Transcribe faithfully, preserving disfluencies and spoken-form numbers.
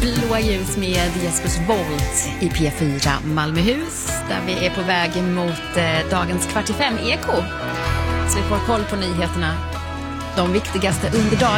Blåa ljus med Jespers Volt i P fyra Malmöhus, där vi är på väg mot eh, dagens kvart i fem eko. Så vi får koll på nyheterna, de viktigaste under dagen.